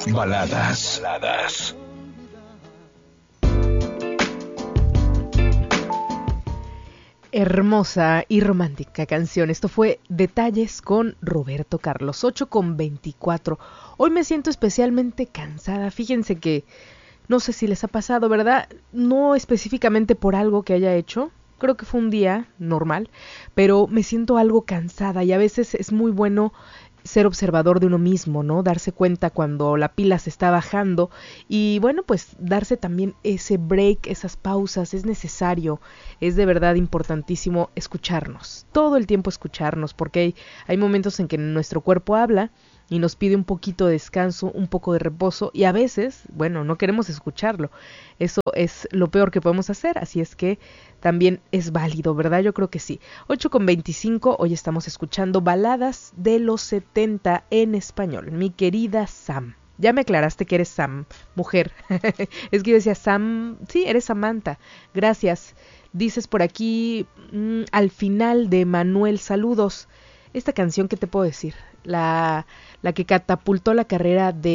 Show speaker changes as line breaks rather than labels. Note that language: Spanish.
Baladas.
Hermosa y romántica canción. Esto fue Detalles con Roberto Carlos, 8:24. Hoy me siento especialmente cansada. Fíjense que no sé si les ha pasado, ¿verdad? No específicamente por algo que haya hecho. Creo que fue un día normal, pero me siento algo cansada y a veces es muy bueno ser observador de uno mismo, ¿no? Darse cuenta cuando la pila se está bajando y bueno, pues darse también ese break, esas pausas, es necesario, es de verdad importantísimo escucharnos, todo el tiempo escucharnos, porque hay momentos en que nuestro cuerpo habla y nos pide un poquito de descanso, un poco de reposo y a veces, bueno, no queremos escucharlo. Eso es lo peor que podemos hacer, así es que también es válido, ¿verdad? Yo creo que sí. 8:25, hoy estamos escuchando baladas de los 70 en español. Mi querida Sam. Ya me aclaraste que eres Sam, mujer. Es que yo decía Sam, sí, eres Samantha. Gracias. Dices por aquí, al final de Manuel, saludos. Esta canción, ¿qué te puedo decir? La que catapultó la carrera de